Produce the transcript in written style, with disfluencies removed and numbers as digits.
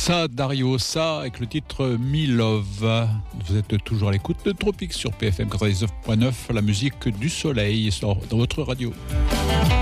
Ça, Dario, ça, avec le titre Me Love. Vous êtes toujours à l'écoute de Tropique sur PFM 99.9, la musique du soleil dans votre radio.